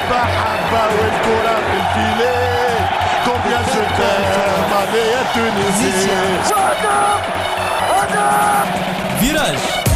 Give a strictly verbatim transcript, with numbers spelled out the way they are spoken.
حبة حبة والكرة في الفيليه كومبيان جو تيم علي يا تونسي. فيراج